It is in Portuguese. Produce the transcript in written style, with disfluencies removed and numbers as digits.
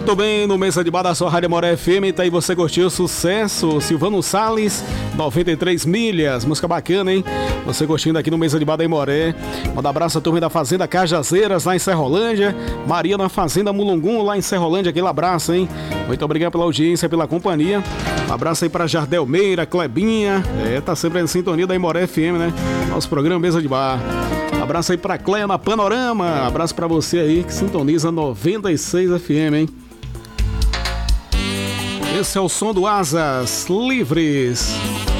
Muito bem, no Mesa de Bar da sua Rádio Amoré FM, tá aí você curtiu o sucesso, Silvano Salles, 93 milhas, música bacana, hein? Você curtindo aqui no Mesa de Bar da Imoré. Manda abraço à turma da Fazenda Cajazeiras, lá em Serrolândia, Maria na Fazenda Mulungum, lá em Serrolândia, aquele abraço, hein? Muito obrigado pela audiência, pela companhia. Abraço aí para Jardel Meira, Clebinha, tá sempre em sintonia da Imoré FM, né? Nosso programa Mesa de Bar. Abraço aí pra Cleia na Panorama. Abraço pra você aí que sintoniza 96 FM, hein? Esse é o som do Asas Livres.